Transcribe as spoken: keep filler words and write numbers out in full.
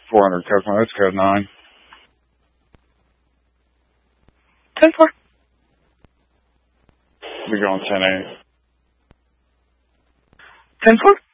four hundred code one. That's code nine. ten four. We're going ten eight. ten four.